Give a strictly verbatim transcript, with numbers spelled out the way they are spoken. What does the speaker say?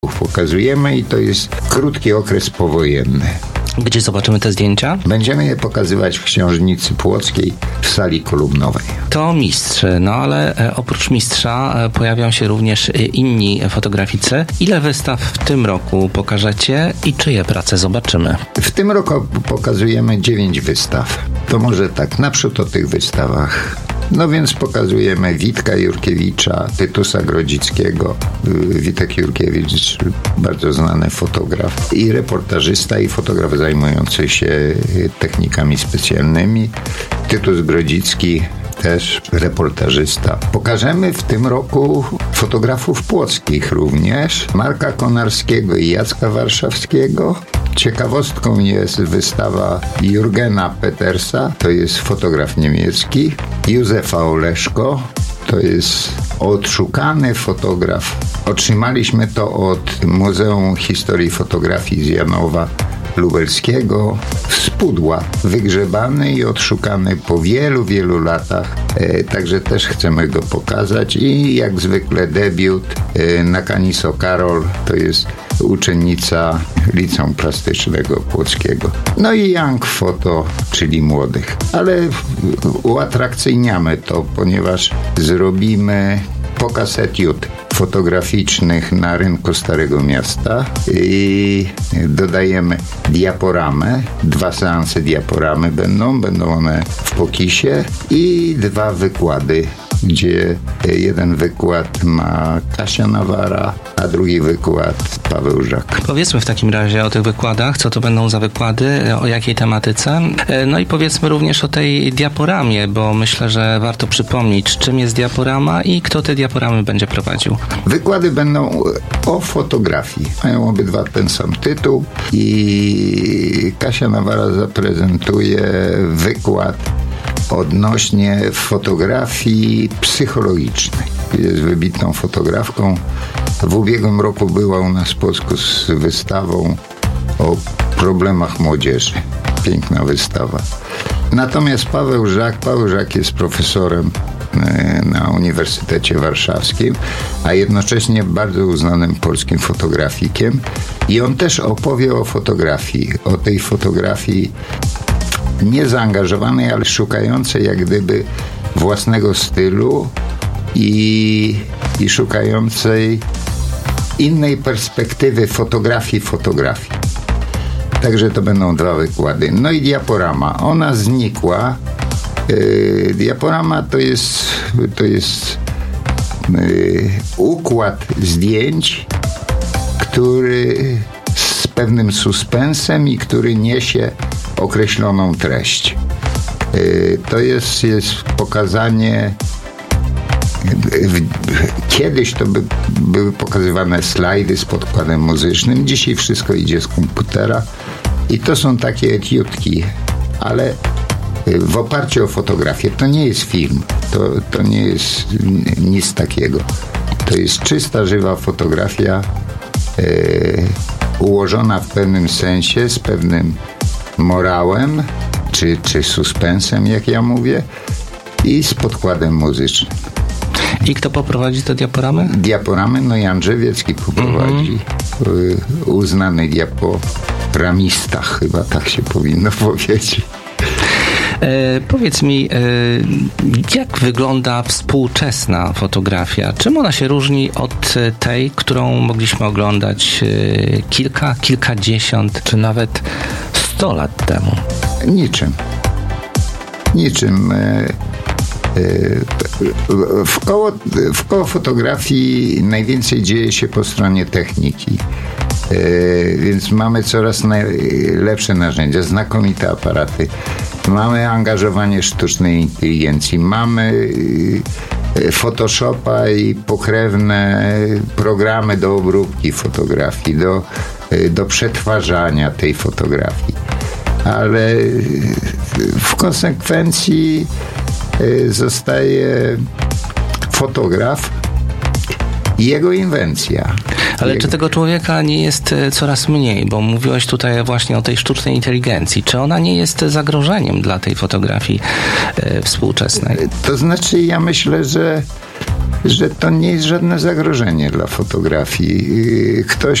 pokazujemy i to jest krótki okres powojenny. Gdzie zobaczymy te zdjęcia? Będziemy je pokazywać w Książnicy Płockiej w sali kolumnowej. To mistrz, no ale oprócz mistrza pojawią się również inni fotograficy. Ile wystaw w tym roku pokażecie i czyje prace zobaczymy? W tym roku pokazujemy dziewięć wystaw. To może tak naprzód o tych wystawach. No więc pokazujemy Witka Jurkiewicza, Tytusa Grodzickiego. Witek Jurkiewicz, bardzo znany fotograf i reportażysta i fotograf zajmujący się technikami specjalnymi. Tytus Grodzicki, też reportażysta. Pokażemy w tym roku fotografów płockich również, Marka Konarskiego i Jacka Warszawskiego. Ciekawostką jest wystawa Jurgena Petersa, to jest fotograf niemiecki, Józefa Oleszko, to jest odszukany fotograf. Otrzymaliśmy to od Muzeum Historii Fotografii z Janowa Lubelskiego z pudła, wygrzebany i odszukany po wielu, wielu latach. E, także też chcemy go pokazać. I jak zwykle debiut e, Nakaniso Karol, to jest uczennica Liceum Plastycznego Płockiego. No i Young Photo, czyli młodych. Ale uatrakcyjniamy to, ponieważ zrobimy pokaz etiud fotograficznych na rynku Starego Miasta i dodajemy diaporamę. Dwa seanse diaporamy będą, będą one w Pokisie i dwa wykłady, gdzie jeden wykład ma Kasia Nawara, a drugi wykład Paweł Żak. Powiedzmy w takim razie o tych wykładach, co to będą za wykłady, o jakiej tematyce. No i powiedzmy również o tej diaporamie, bo myślę, że warto przypomnieć, czym jest diaporama i kto te diaporamy będzie prowadził. Wykłady będą o fotografii. Mają obydwa ten sam tytuł i Kasia Nawara zaprezentuje wykład odnośnie fotografii psychologicznej. Jest wybitną fotografką. W ubiegłym roku była u nas w Płocku z wystawą o problemach młodzieży. Piękna wystawa. Natomiast Paweł Żak, Paweł Żak jest profesorem na Uniwersytecie Warszawskim, a jednocześnie bardzo uznanym polskim fotografikiem i on też opowie o fotografii, o tej fotografii niezaangażowanej, ale szukającej jak gdyby własnego stylu i, i szukającej innej perspektywy fotografii fotografii. Także to będą dwa wykłady. No i diaporama. Ona znikła. Yy, diaporama to jest, to jest yy, układ zdjęć, który z pewnym suspensem i który niesie określoną treść. Yy, to jest, jest pokazanie. W, kiedyś to by, były pokazywane slajdy z podkładem muzycznym. Dzisiaj wszystko idzie z komputera i to są takie etiudki, ale w oparciu o fotografię. To nie jest film, to, to nie jest nic takiego. To jest czysta, żywa fotografia e, ułożona w pewnym sensie, z pewnym morałem, czy, czy suspensem, jak ja mówię, i z podkładem muzycznym. I kto poprowadzi te diaporamy? Diaporamy, no Jan Drzewiecki poprowadzi. Mm-hmm. Uznany diaporamista, chyba tak się powinno powiedzieć. E, powiedz mi, e, jak wygląda współczesna fotografia? Czym ona się różni od tej, którą mogliśmy oglądać e, kilka, kilkadziesiąt, czy nawet sto lat temu? Niczym. Niczym. E, W koło, w koło fotografii najwięcej dzieje się po stronie techniki, więc mamy coraz lepsze narzędzia, znakomite aparaty, mamy angażowanie sztucznej inteligencji, mamy Photoshopa i pokrewne programy do obróbki fotografii, do, do przetwarzania tej fotografii, ale w konsekwencji zostaje fotograf i jego inwencja. Ale jego... czy tego człowieka nie jest coraz mniej? Bo mówiłeś tutaj właśnie o tej sztucznej inteligencji. Czy ona nie jest zagrożeniem dla tej fotografii e, współczesnej? To znaczy, ja myślę, że że to nie jest żadne zagrożenie dla fotografii. Ktoś